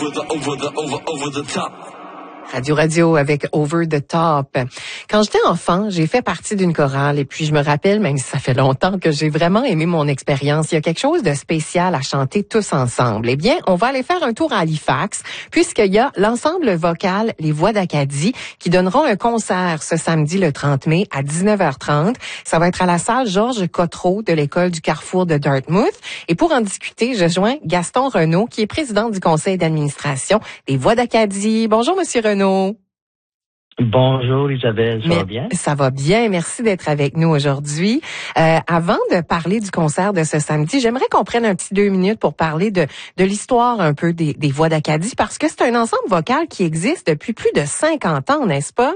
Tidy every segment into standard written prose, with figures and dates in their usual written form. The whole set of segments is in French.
over the top. Radio avec Over the Top. Quand j'étais enfant, j'ai fait partie d'une chorale et puis je me rappelle, même si ça fait longtemps, que j'ai vraiment aimé mon expérience. Il y a quelque chose de spécial à chanter tous ensemble. Eh bien, on va aller faire un tour à Halifax puisqu'il y a l'ensemble vocal Les Voix d'Acadie qui donneront un concert ce samedi le 30 mai à 19h30. Ça va être à la salle Georges Cotreau de l'école du Carrefour de Dartmouth. Et pour en discuter, je joins Gaston Renaud qui est président du conseil d'administration des Voix d'Acadie. Bonjour, Monsieur Renaud. Bonjour Isabelle, ça va bien? Ça va bien, merci d'être avec nous aujourd'hui. Avant de parler du concert de ce samedi, j'aimerais qu'on prenne un petit 2 minutes pour parler de l'histoire un peu des Voix d'Acadie, parce que c'est un ensemble vocal qui existe depuis plus de 50 ans, n'est-ce pas?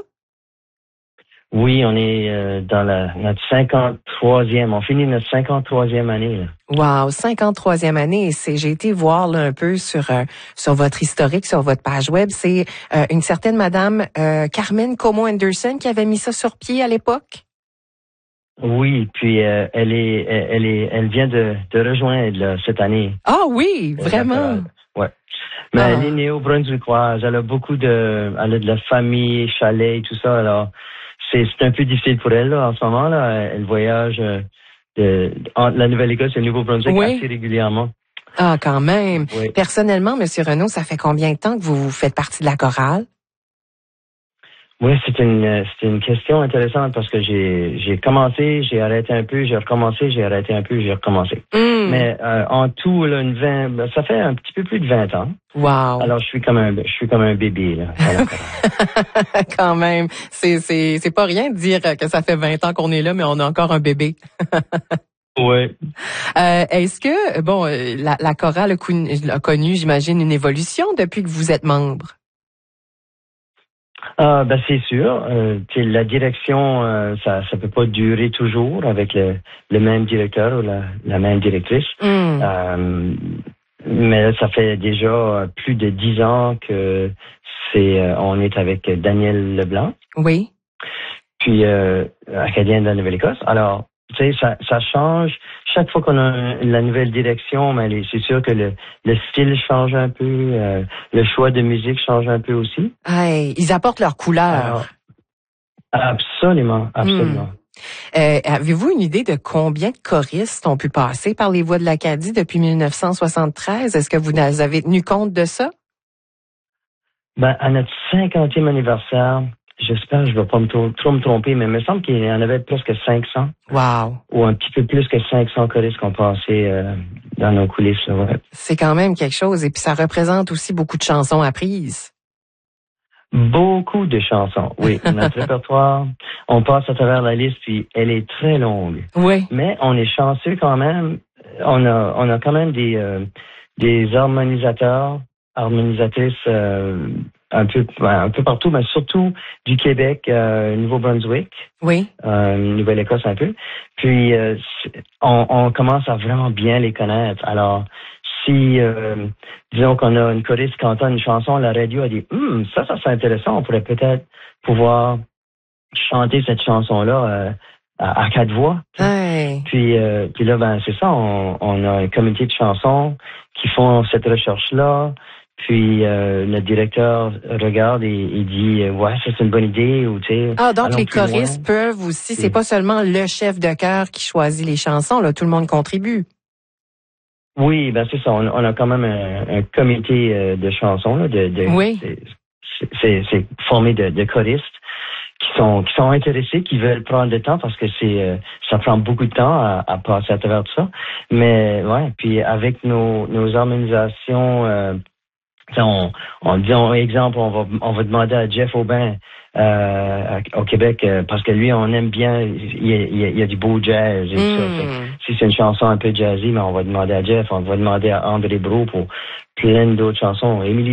Oui, on est dans notre 53e, on finit notre 53e année. Là. Wow, 53e année. J'ai été voir là, un peu sur votre historique, sur votre page web. C'est une certaine madame Carmen Como Anderson qui avait mis ça sur pied à l'époque. Oui, puis elle vient de rejoindre là, cette année. Ah oui, vraiment. Ouais. Mais elle est née au Brunswickoise. Elle a elle a de la famille, chalet et tout ça. Alors c'est un peu difficile pour elle là, en ce moment là. Elle voyage entre la Nouvelle-Écosse et le Nouveau-Brunswick assez régulièrement. Ah, quand même. Oui. Personnellement, Monsieur Renaud, ça fait combien de temps que vous faites partie de la chorale? Oui, c'est une question intéressante parce que j'ai commencé, j'ai arrêté un peu, j'ai recommencé, j'ai arrêté un peu, j'ai recommencé. Mais en tout là, ça fait un petit peu plus de 20 ans. Wow. Alors je suis comme un bébé là. Quand même, c'est pas rien de dire que ça fait 20 ans qu'on est là, mais on a encore un bébé. Oui. Est-ce que la chorale a connu, j'imagine, une évolution depuis que vous êtes membre? C'est sûr. La direction, ça peut pas durer toujours avec le même directeur ou la même directrice. Mais ça fait déjà plus de 10 ans que on est avec Daniel Leblanc. Oui. Puis acadien de la Nouvelle-Écosse. Alors, tu sais, ça change. Chaque fois qu'on a la nouvelle direction, mais c'est sûr que le style change un peu, le choix de musique change un peu aussi. Hey, ils apportent leur couleur. Alors, absolument. Avez-vous une idée de combien de choristes ont pu passer par les Voix de l'Acadie depuis 1973? Est-ce que vous avez tenu compte de ça? À notre 50e anniversaire, j'espère que je ne vais pas trop me tromper, mais il me semble qu'il y en avait presque 500. Wow. Ou un petit peu plus que 500 choristes qui ont passé dans nos coulisses. Là, ouais. C'est quand même quelque chose. Et puis ça représente aussi beaucoup de chansons apprises. Beaucoup de chansons, oui. Notre répertoire, on passe à travers la liste, puis elle est très longue. Oui. Mais on est chanceux quand même. On a quand même des harmonisatrices un peu partout, mais surtout du Québec, Nouveau-Brunswick. Oui. Nouvelle-Écosse un peu. Puis on commence à vraiment bien les connaître. Alors, si disons qu'on a une choriste qui entend une chanson, la radio a dit ça c'est intéressant, on pourrait peut-être pouvoir chanter cette chanson-là à 4 voix. Hey. Puis là, c'est ça, on a un comité de chansons qui font cette recherche-là. Puis notre directeur regarde et dit ça c'est une bonne idée ou tu sais. Ah, donc les choristes peuvent aussi, c'est pas seulement le chef de chœur qui choisit les chansons, là, tout le monde contribue. Oui, c'est ça, on a quand même un comité de chansons là, oui. C'est formé de choristes qui sont intéressés, qui veulent prendre le temps parce que ça prend beaucoup de temps à passer à travers tout ça. Mais puis avec nos harmonisations disons exemple, on va demander à Jeff Aubin au Québec parce que lui on aime bien, il y a du beau jazz et tout ça. Si c'est une chanson un peu jazzy, mais on va demander à Jeff, on va demander à André Brault pour plein d'autres chansons. Émilie